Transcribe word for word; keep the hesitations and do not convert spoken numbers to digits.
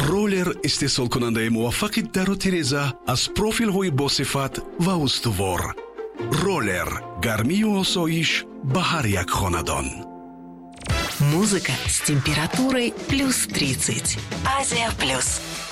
ролер истеҳсолкунандаи муваффақи дару тиреза аз профилҳои босифат ва устувор. ролер гармию осоиш ба ҳар як хонадон. Музыка с температурой плюс тридцать. Азия Плюс.